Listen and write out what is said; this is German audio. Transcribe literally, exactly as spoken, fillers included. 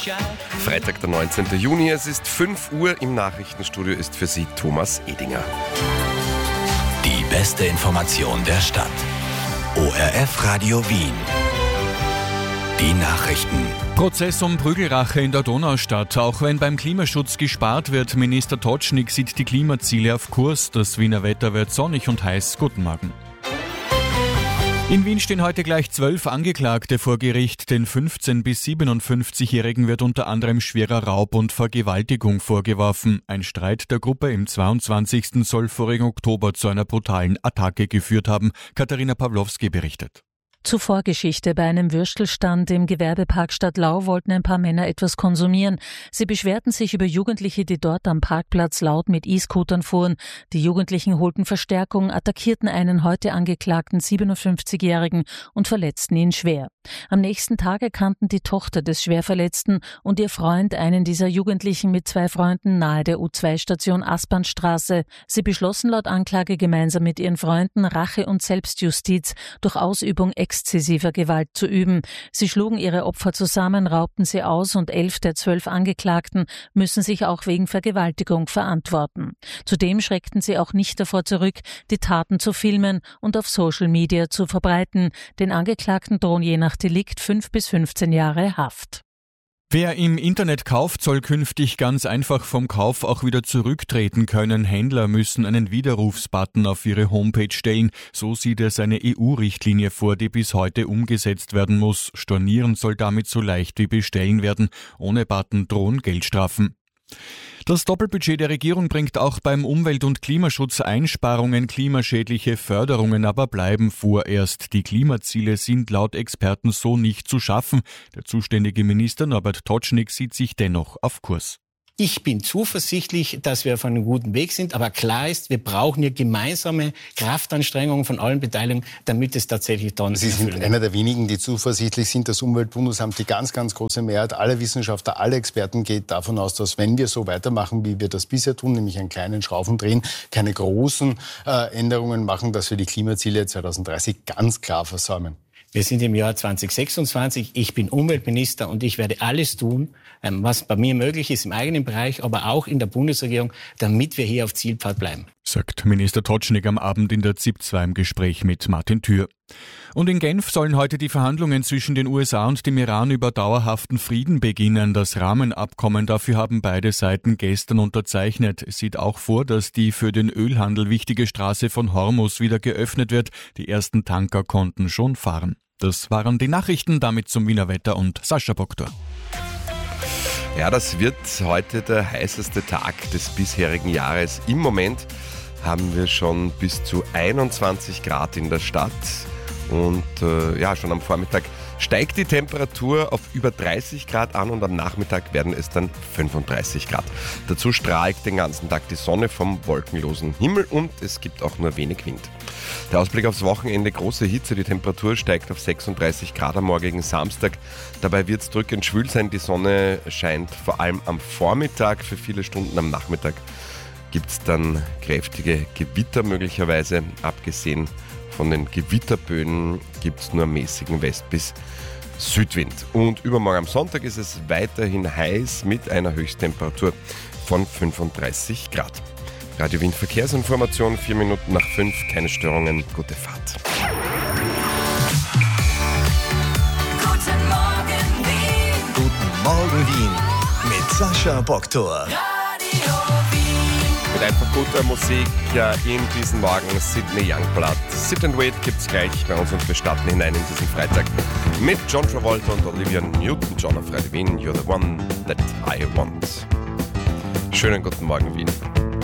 Freitag, der neunzehnten Juni, es ist fünf Uhr, im Nachrichtenstudio ist für Sie Thomas Edinger. Die beste Information der Stadt. O R F Radio Wien. Die Nachrichten. Prozess um Prügelrache in der Donaustadt. Auch wenn beim Klimaschutz gespart wird, Minister Totschnig sieht die Klimaziele auf Kurs. Das Wiener Wetter wird sonnig und heiß. Guten Morgen. In Wien stehen heute gleich zwölf Angeklagte vor Gericht. Den fünfzehn- bis siebenundfünfzigjährigen wird unter anderem schwerer Raub und Vergewaltigung vorgeworfen. Ein Streit der Gruppe im zweiundzwanzigsten soll vorigen Oktober zu einer brutalen Attacke geführt haben. Katharina Pawlowski berichtet. Zuvor Geschichte: Bei einem Würstelstand im Gewerbepark Stadtlau wollten ein paar Männer etwas konsumieren. Sie beschwerten sich über Jugendliche, die dort am Parkplatz laut mit E-Scootern fuhren. Die Jugendlichen holten Verstärkung, attackierten einen heute angeklagten siebenundfünfzigjährigen und verletzten ihn schwer. Am nächsten Tag erkannten die Tochter des Schwerverletzten und ihr Freund einen dieser Jugendlichen mit zwei Freunden nahe der U zwei Station Aspernstraße. Sie beschlossen laut Anklage gemeinsam mit ihren Freunden Rache und Selbstjustiz durch Ausübung exzessiver Gewalt zu üben. Sie schlugen ihre Opfer zusammen, raubten sie aus und elf der zwölf Angeklagten müssen sich auch wegen Vergewaltigung verantworten. Zudem schreckten sie auch nicht davor zurück, die Taten zu filmen und auf Social Media zu verbreiten. Den Angeklagten drohen je nach Delikt fünf bis fünfzehn Jahre Haft. Wer im Internet kauft, soll künftig ganz einfach vom Kauf auch wieder zurücktreten können. Händler müssen einen Widerrufsbutton auf ihre Homepage stellen. So sieht es eine E U-Richtlinie vor, die bis heute umgesetzt werden muss. Stornieren soll damit so leicht wie bestellen werden. Ohne Button drohen Geldstrafen. Das Doppelbudget der Regierung bringt auch beim Umwelt- und Klimaschutz Einsparungen, klimaschädliche Förderungen aber bleiben vorerst. Die Klimaziele sind laut Experten so nicht zu schaffen. Der zuständige Minister Norbert Totschnig sieht sich dennoch auf Kurs. Ich bin zuversichtlich, dass wir auf einem guten Weg sind, aber klar ist, wir brauchen hier gemeinsame Kraftanstrengungen von allen Beteiligten, damit es tatsächlich dann... Sie sind einer der wenigen, die zuversichtlich sind. Das Umweltbundesamt, die ganz, ganz große Mehrheit aller Wissenschaftler, alle Experten geht davon aus, dass wenn wir so weitermachen, wie wir das bisher tun, nämlich an kleinen Schrauben drehen, keine großen äh, Änderungen machen, dass wir die Klimaziele zweitausenddreißig ganz klar versäumen. Wir sind im Jahr zweitausendsechsundzwanzig. Ich bin Umweltminister und ich werde alles tun, was bei mir möglich ist im eigenen Bereich, aber auch in der Bundesregierung, damit wir hier auf Zielpfad bleiben. Sagt Minister Totschnig am Abend in der Z I P zwei im Gespräch mit Martin Thür. Und in Genf sollen heute die Verhandlungen zwischen den U S A und dem Iran über dauerhaften Frieden beginnen. Das Rahmenabkommen dafür haben beide Seiten gestern unterzeichnet. Es sieht auch vor, dass die für den Ölhandel wichtige Straße von Hormuz wieder geöffnet wird. Die ersten Tanker konnten schon fahren. Das waren die Nachrichten, damit zum Wiener Wetter und Sascha Boktor. Ja, das wird heute der heißeste Tag des bisherigen Jahres. Im Moment haben wir schon bis zu einundzwanzig Grad in der Stadt und äh, ja, schon am Vormittag steigt die Temperatur auf über dreißig Grad an und am Nachmittag werden es dann fünfunddreißig Grad. Dazu strahlt den ganzen Tag die Sonne vom wolkenlosen Himmel und es gibt auch nur wenig Wind. Der Ausblick aufs Wochenende: große Hitze, die Temperatur steigt auf sechsunddreißig Grad am morgigen Samstag. Dabei wird es drückend schwül sein, die Sonne scheint vor allem am Vormittag für viele Stunden, am Nachmittag gibt es dann kräftige Gewitter möglicherweise. Abgesehen von den Gewitterböen gibt es nur mäßigen West- bis Südwind. Und übermorgen am Sonntag ist es weiterhin heiß mit einer Höchsttemperatur von fünfunddreißig Grad. Radio Wien Verkehrsinformation, vier Minuten nach fünf, keine Störungen, gute Fahrt. Guten Morgen Wien. Guten Morgen Wien mit Sascha Boktor. Mit einfach guter Musik ja, in diesen Morgen Sydney Youngblood. Sit and Wait gibt's gleich bei uns und wir starten hinein in diesen Freitag mit John Travolta und Olivia Newton-John auf Radio Wien. You're the one that I want. Schönen guten Morgen Wien.